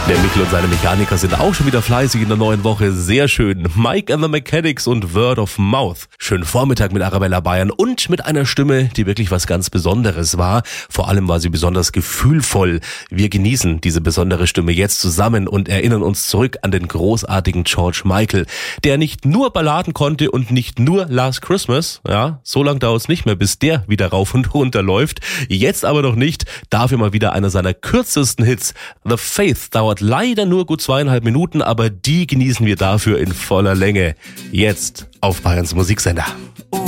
Der Michel und seine Mechaniker sind auch schon wieder fleißig in der neuen Woche. Sehr schön. Mike and the Mechanics und Word of Mouth. Schönen Vormittag mit Arabella Bayern und mit einer Stimme, die wirklich was ganz Besonderes war. Vor allem war sie besonders gefühlvoll. Wir genießen diese besondere Stimme jetzt zusammen und erinnern uns zurück an den großartigen George Michael, der nicht nur Balladen konnte und nicht nur Last Christmas. Ja, so lang dauert es nicht mehr, bis der wieder rauf und runter läuft. Jetzt aber noch nicht. Dafür mal wieder einer seiner kürzesten Hits. The Faith dauert leider nur gut 2,5 Minuten, aber die genießen wir dafür in voller Länge. Jetzt auf Bayerns Musiksender.